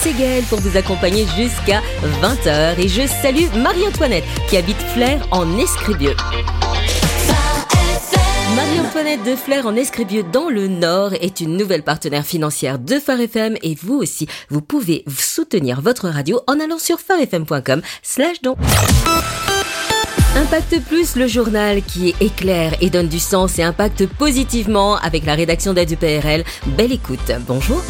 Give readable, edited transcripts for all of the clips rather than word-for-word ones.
C'est Gaëlle pour vous accompagner jusqu'à 20h et je salue Marie-Antoinette qui habite Flers en Escrébieux. Marie-Antoinette de Flers en Escrébieux dans le Nord est une nouvelle partenaire financière de Phare FM et vous aussi, vous pouvez soutenir votre radio en allant sur pharefm.com/don. Impact Plus, le journal qui éclaire et donne du sens et impacte positivement avec la rédaction d'Aide du PRL. Belle écoute. Bonjour.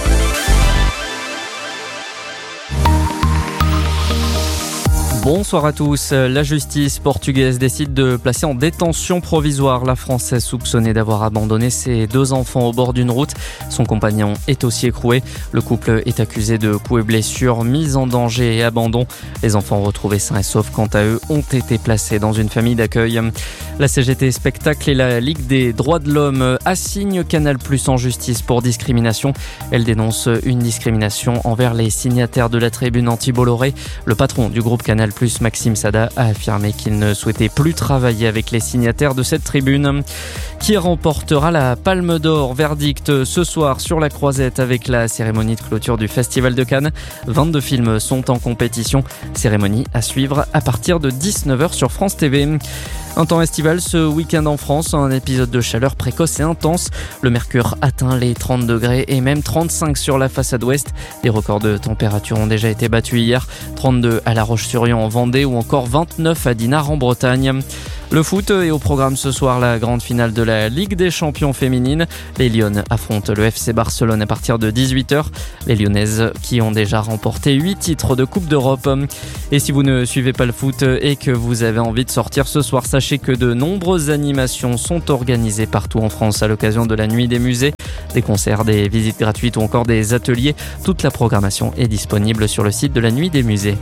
Bonsoir à tous. La justice portugaise décide de placer en détention provisoire la Française soupçonnée d'avoir abandonné ses 2 enfants au bord d'une route. Son compagnon est aussi écroué. Le couple est accusé de coups et blessures, mise en danger et abandon. Les enfants retrouvés sains et saufs, quant à eux, ont été placés dans une famille d'accueil. La CGT Spectacle et la Ligue des droits de l'homme assignent Canal+ en justice pour discrimination. Elle dénonce une discrimination envers les signataires de la tribune anti-Bolloré. Le patron du groupe Canal+, Maxime Sada, a affirmé qu'il ne souhaitait plus travailler avec les signataires de cette tribune. Qui remportera la Palme d'Or? Verdict ce soir sur la Croisette avec la cérémonie de clôture du Festival de Cannes. 22 films sont en compétition. Cérémonie à suivre à partir de 19h sur France TV. Un temps estival ce week-end en France, un épisode de chaleur précoce et intense. Le mercure atteint les 30 degrés et même 35 sur la façade ouest. Les records de température ont déjà été battus hier. 32 à La Roche-sur-Yon en Vendée ou encore 29 à Dinard en Bretagne. Le foot est au programme ce soir, la grande finale de la Ligue des champions féminines. Les Lyonnes affrontent le FC Barcelone à partir de 18h. Les Lyonnaises qui ont déjà remporté 8 titres de Coupe d'Europe. Et si vous ne suivez pas le foot et que vous avez envie de sortir ce soir, sachez que de nombreuses animations sont organisées partout en France à l'occasion de la Nuit des musées. Des concerts, des visites gratuites ou encore des ateliers. Toute la programmation est disponible sur le site de la Nuit des musées.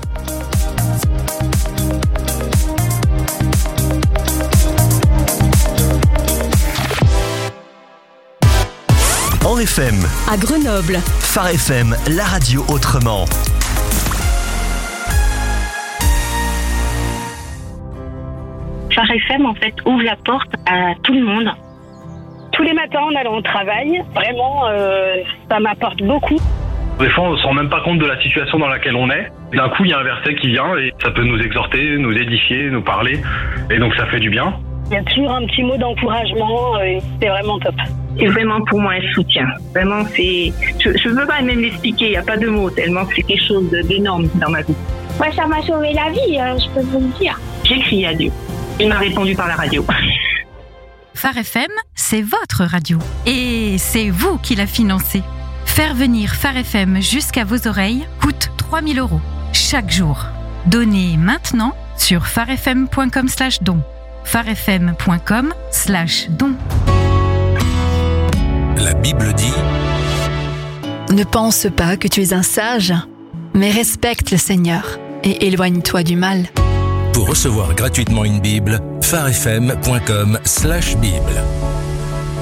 En FM, À Grenoble. Phare FM, la radio autrement. Phare FM, en fait, ouvre la porte à tout le monde. Tous les matins en allant au travail, vraiment, ça m'apporte beaucoup. Des fois, on ne se rend même pas compte de la situation dans laquelle on est. D'un coup, il y a un verset qui vient et ça peut nous exhorter, nous édifier, nous parler. Et donc, ça fait du bien. Il y a toujours un petit mot d'encouragement et c'est vraiment top. C'est vraiment pour moi un soutien. Vraiment, c'est... Je ne peux pas même l'expliquer, il n'y a pas de mots, tellement c'est quelque chose d'énorme dans ma vie. Moi, ça m'a sauvé la vie, je peux vous le dire. J'ai crié à Dieu. Il m'a répondu par la radio. Phare FM, c'est votre radio. Et c'est vous qui la financez. Faire venir Phare FM jusqu'à vos oreilles coûte 3 000 € chaque jour. Donnez maintenant sur pharefm.com/don. pharefm.com/don. La Bible dit: Ne pense pas que tu es un sage, mais respecte le Seigneur et éloigne-toi du mal. Pour recevoir gratuitement une Bible, pharefm.com/Bible.